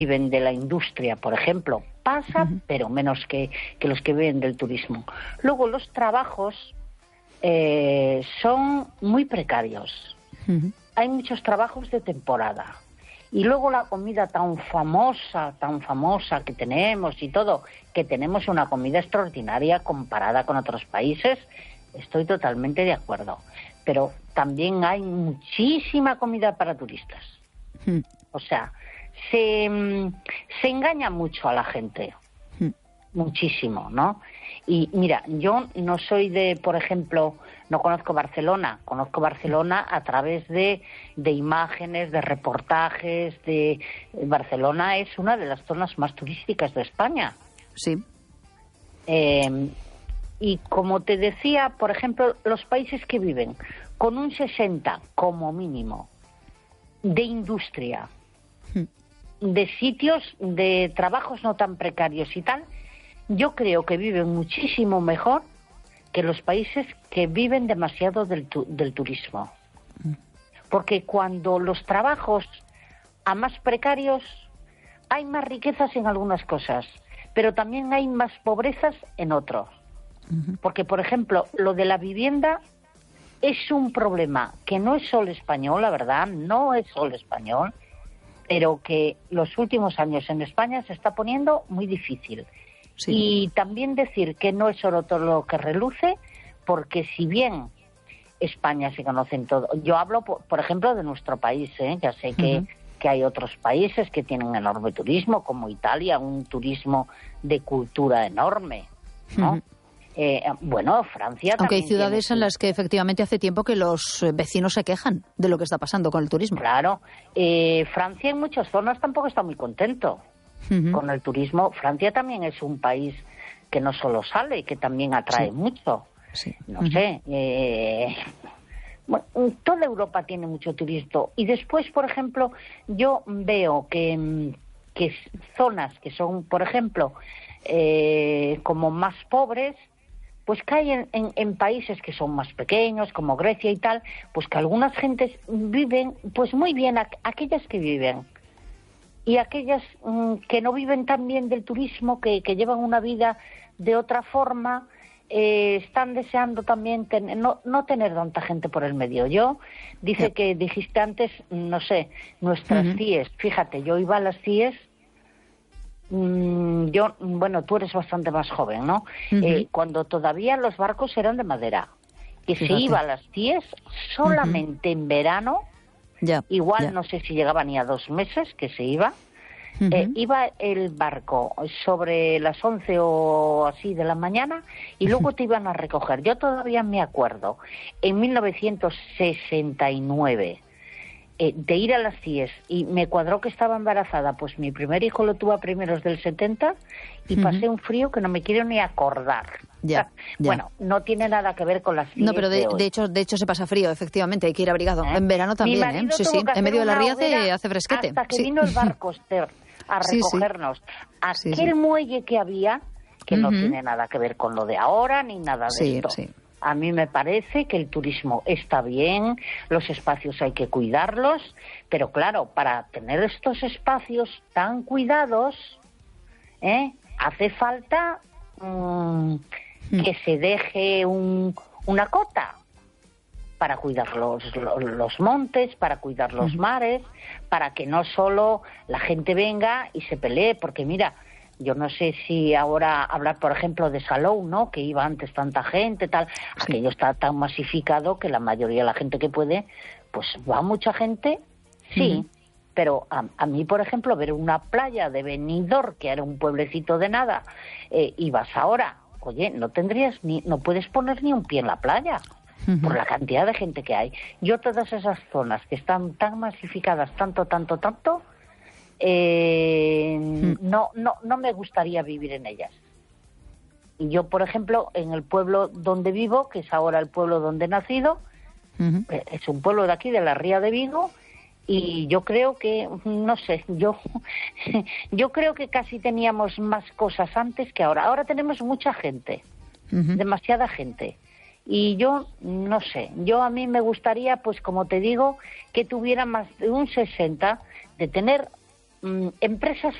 viven de la industria, por ejemplo. Pasa, pero menos que los que viven del turismo. Luego los trabajos son muy precarios. Hay muchos trabajos de temporada. Y luego la comida tan famosa que tenemos y todo, que tenemos una comida extraordinaria comparada con otros países, estoy totalmente de acuerdo. Pero también hay muchísima comida para turistas. O sea, se engaña mucho a la gente. Muchísimo, ¿no? Y mira, yo no soy de, por ejemplo, no conozco Barcelona a través de imágenes, de reportajes, Barcelona es una de las zonas más turísticas de España. Sí. Y como te decía, por ejemplo, los países que viven con un 60 como mínimo de industria, de sitios de trabajos no tan precarios y tal, yo creo que viven muchísimo mejor que los países que viven demasiado del turismo. Porque cuando los trabajos a más precarios, hay más riquezas en algunas cosas, pero también hay más pobrezas en otros. Porque, por ejemplo, lo de la vivienda es un problema que no es solo español, la verdad, no es solo español, pero que los últimos años en España se está poniendo muy difícil. Sí. Y también decir que no es oro todo lo que reluce, porque si bien España se conoce en todo, yo hablo, por ejemplo, de nuestro país, ya sé que hay otros países que tienen enorme turismo, como Italia, un turismo de cultura enorme, ¿no? Bueno, Francia aunque también hay ciudades en las que efectivamente hace tiempo que los vecinos se quejan de lo que está pasando con el turismo. Claro, Francia en muchas zonas tampoco está muy contento con el turismo. Francia también es un país que no solo sale, que también atrae mucho. Sí. No sé, bueno, toda Europa tiene mucho turismo. Y después, por ejemplo, yo veo que zonas que son, por ejemplo, como más pobres, pues caen en países que son más pequeños, como Grecia y tal, pues que algunas gentes viven pues muy bien, aquellas que viven. Y aquellas que no viven tan bien del turismo, que llevan una vida de otra forma, están deseando también no tener tanta gente por el medio. Que dijiste antes, no sé, nuestras CIEs, fíjate, yo iba a las CIEs, bueno, tú eres bastante más joven, ¿no? Cuando todavía los barcos eran de madera, que se iba a las CIEs solamente en verano. No sé si llegaba ni a 2 meses que se iba. Iba el barco sobre las 11 o así de la mañana y luego te iban a recoger. Yo todavía me acuerdo, en 1969, de ir a las CIEs, y me cuadró que estaba embarazada. Pues mi primer hijo lo tuve a primeros del 70 y pasé un frío que no me quiero ni acordar. Bueno, no tiene nada que ver con las CIEs. No, pero de hecho se pasa frío, efectivamente, hay que ir abrigado. En verano también, Sí, en medio de la ría hace fresquete. Hasta que vino el barco a recogernos. Aquel muelle que había, que no tiene nada que ver con lo de ahora ni nada de esto. A mí me parece que el turismo está bien, los espacios hay que cuidarlos, pero claro, para tener estos espacios tan cuidados, hace falta que se deje una cota para cuidar los montes, para cuidar los mares, para que no solo la gente venga y se pelee, porque mira, yo no sé si ahora hablar, por ejemplo, de Salou, ¿no?, que iba antes tanta gente, tal, aquello está tan masificado que la mayoría de la gente que puede, pues va mucha gente, pero a mí, por ejemplo, ver una playa de Benidorm, que era un pueblecito de nada, y vas ahora, oye, no puedes poner ni un pie en la playa, por la cantidad de gente que hay. Yo todas esas zonas que están tan masificadas, tanto, no me gustaría vivir en ellas. Y yo, por ejemplo, en el pueblo donde vivo, que es ahora el pueblo donde he nacido, es un pueblo de aquí, de la Ría de Vigo, y yo creo que, no sé, yo creo que casi teníamos más cosas antes que ahora. Ahora tenemos mucha gente, demasiada gente. Y yo, no sé, a mí me gustaría, pues como te digo, que tuviera más de un 60, de tener empresas